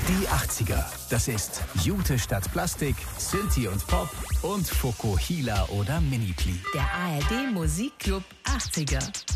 Die 80er. Das ist Jute statt Plastik, Sinti und Pop und Fokuhila oder Minipli. Der ARD Musikclub 80er.